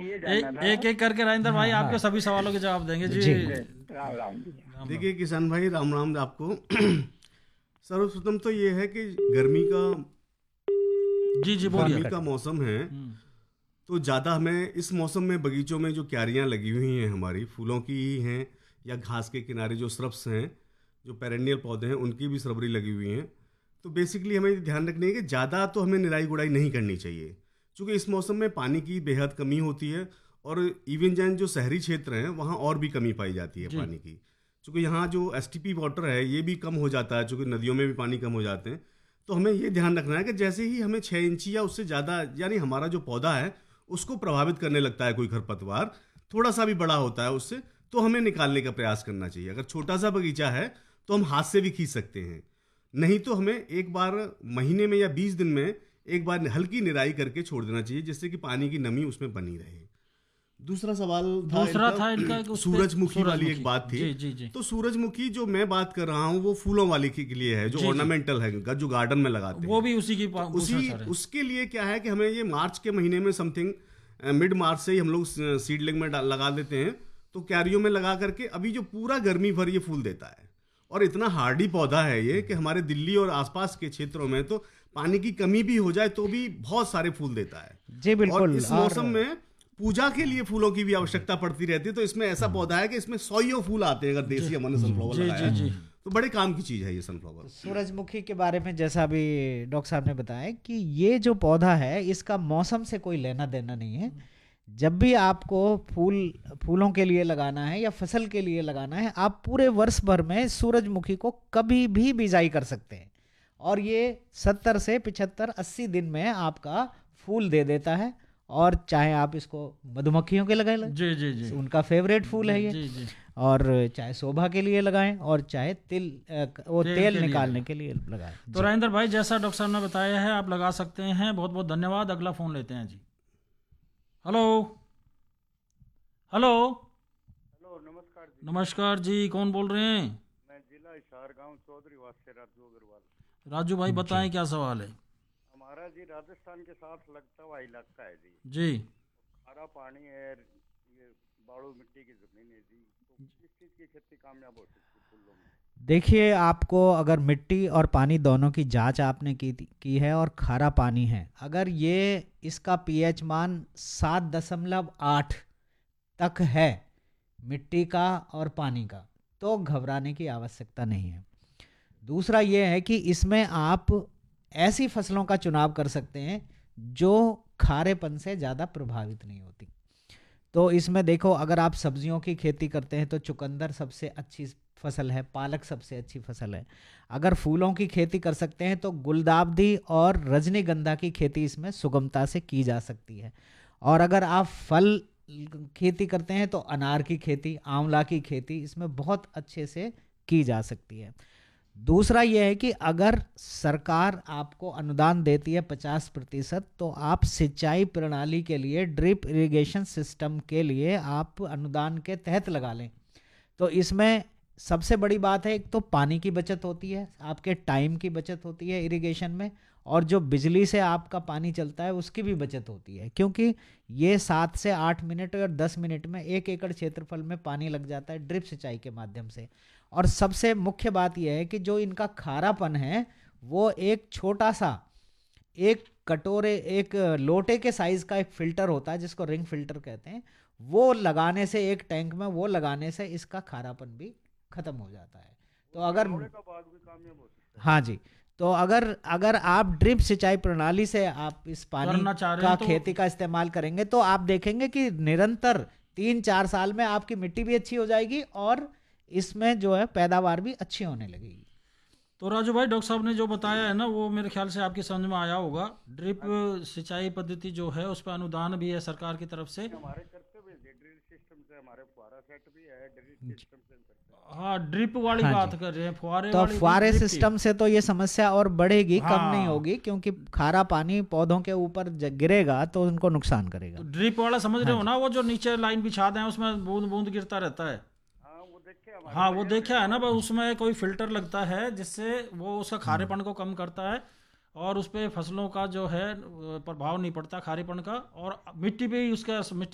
ये जानना था। एक एक करके राजेंद्र भाई आपके सभी सवालों के जवाब देंगे जी। राम राम जी। देखिए किसान भाई, राम राम आपको। सर्वप्रथम तो ये है कि गर्मी बोलिए। का मौसम है, तो ज़्यादा हमें इस मौसम में बगीचों में जो क्यारियाँ लगी हुई हैं हमारी, फूलों की ही हैं या घास के किनारे जो श्रब्स हैं, जो पेरेनियल पौधे हैं, उनकी भी श्रबरी लगी हुई हैं। तो बेसिकली हमें ध्यान रखनी है कि ज़्यादा तो हमें निराई गुड़ाई नहीं करनी चाहिए, क्योंकि इस मौसम में पानी की बेहद कमी होती है, और इवन जैन जो शहरी क्षेत्र हैं वहाँ और भी कमी पाई जाती है पानी की, क्योंकि यहाँ जो एसटीपी वाटर है ये भी कम हो जाता है, चूँकि नदियों में भी पानी कम हो जाते हैं। तो हमें ये ध्यान रखना है कि जैसे ही हमें 6 इंची या उससे ज़्यादा, यानी हमारा जो पौधा है उसको प्रभावित करने लगता है कोई खरपतवार, थोड़ा सा भी बड़ा होता है उससे, तो हमें निकालने का प्रयास करना चाहिए। अगर छोटा सा बगीचा है तो हम हाथ से भी खींच सकते हैं, नहीं तो हमें एक बार महीने में या 20 दिन में एक बार हल्की निराई करके छोड़ देना चाहिए, जिससे कि पानी की नमी उसमें बनी रहे। दूसरा सवाल था इनका सूरजमुखी वाली एक बात थी। जी। तो सूरजमुखी जो मैं बात कर रहा हूँ वो फूलों वाली के लिए है, जो ऑर्नामेंटल है, जो गार्डन में लगाते हैं, वो भी उसी की उसके लिए क्या है कि हमें ये मार्च के महीने में समथिंग, मिड मार्च से ही हम लोग सीडलिंग में लगा देते हैं, तो क्यारियों में लगा करके अभी जो पूरा गर्मी भर ये फूल देता है, और इतना हार्डी पौधा है ये कि हमारे दिल्ली और आसपास के क्षेत्रों में तो पानी की कमी भी हो जाए तो भी बहुत सारे फूल देता है जी। बिल्कुल। और इस मौसम में पूजा के लिए फूलों की भी आवश्यकता पड़ती रहती है, तो इसमें ऐसा पौधा है कि इसमें 100 फूल आते हैं। अगर देसी हमने सनफ्लावर लगाया है तो बड़े काम की चीज है ये सनफ्लावर। सूरजमुखी के बारे में जैसा अभी डॉक्टर साहब ने बताया कि ये जो पौधा है इसका मौसम से कोई लेना देना नहीं है। जब भी आपको फूलों के लिए लगाना है या फसल के लिए लगाना है, आप पूरे वर्ष भर में सूरजमुखी को कभी भी बिजाई कर सकते हैं, और ये 70 से 75 80 दिन में आपका फूल दे देता है। और चाहे आप इसको मधुमक्खियों के लगाएं, जी, उनका फेवरेट फूल है ये, जी। और चाहे शोभा के लिए लगाएं, और चाहे तेल निकालने के लिए लगाएं। तो राजेंद्र भाई, जैसा डॉक्टर साहब ने बताया है आप लगा सकते हैं। बहुत बहुत धन्यवाद। अगला फोन लेते हैं जी। हेलो। नमस्कार जी। नमस्कार जी, कौन बोल रहे हैं? मैं जिला हिसार गांव चौधरी वास से राजू अग्रवाल। राजू भाई बताएं क्या सवाल है? हमारा जी राजस्थान के साथ लगता हुआ इलाका है जी। खारा पानी है, ये बालू मिट्टी की जमीन है जी, तो किस चीज की खेती कामयाब हो सकती है फूलों में? देखिए, आपको अगर मिट्टी और पानी दोनों की जांच आपने की है और खारा पानी है, अगर ये इसका पीएच मान 7.8 तक है मिट्टी का और पानी का, तो घबराने की आवश्यकता नहीं है। दूसरा ये है कि इसमें आप ऐसी फसलों का चुनाव कर सकते हैं जो खारेपन से ज़्यादा प्रभावित नहीं होती। तो इसमें देखो, अगर आप सब्जियों की खेती करते हैं तो चुकंदर सबसे अच्छी फसल है, पालक सबसे अच्छी फसल है। अगर फूलों की खेती कर सकते हैं तो गुलदाउदी और रजनीगंधा की खेती इसमें सुगमता से की जा सकती है। और अगर आप फल खेती करते हैं तो अनार की खेती, आंवला की खेती इसमें बहुत अच्छे से की जा सकती है। दूसरा यह है कि अगर सरकार आपको अनुदान देती है 50%, तो आप सिंचाई प्रणाली के लिए, ड्रिप इरिगेशन सिस्टम के लिए आप अनुदान के तहत लगा लें। तो इसमें सबसे बड़ी बात है, एक तो पानी की बचत होती है, आपके टाइम की बचत होती है इरिगेशन में, और जो बिजली से आपका पानी चलता है उसकी भी बचत होती है, क्योंकि ये 7 से 8 मिनट और 10 मिनट में 1 एकड़ क्षेत्रफल में पानी लग जाता है ड्रिप सिंचाई के माध्यम से। और सबसे मुख्य बात यह है कि जो इनका खारापन है वो एक छोटा सा, एक लोटे के साइज का एक फिल्टर होता है जिसको रिंग फिल्टर कहते हैं, वो लगाने से, एक टैंक में वो लगाने से इसका खारापन भी खत्म हो जाता है। तो अगर हाँ जी, तो अगर आप ड्रिप सिंचाई प्रणाली से आप इस पानी का खेती का इस्तेमाल करेंगे तो आप देखेंगे कि निरंतर 3-4 साल में आपकी मिट्टी भी अच्छी हो जाएगी और इसमें जो है पैदावार भी अच्छी होने लगेगी। तो राजू भाई, डॉक्टर साहब ने जो बताया है ना, वो मेरे ख्याल से आपकी समझ में आया होगा। ड्रिप सिंचाई पद्धति जो है उस पर अनुदान भी है सरकार की तरफ से। हमारे करते भी ड्रिल सिस्टम से, हमारे फुहारा सेट भी है ड्रिल सिस्टम से। हाँ, ड्रिप वाली बात कर रहे हैं, फुहारे तो फुहारे सिस्टम से तो ये समस्या और बढ़ेगी, कम नहीं होगी, क्योंकि खारा पानी पौधों के ऊपर गिरेगा तो उनको नुकसान करेगा। तो ड्रिप वाला समझ रहे हो ना, वो जो नीचे लाइन बिछा दें उसमें बूंद बूंद गिरता रहता है। हाँ, वो देखा है ना, उसमें कोई फिल्टर लगता है जिससे वो उसका खारेपन को कम करता है और उस पर फसलों का जो है प्रभाव नहीं पड़ता खारेपन का, और मिट्टी पे ही उसका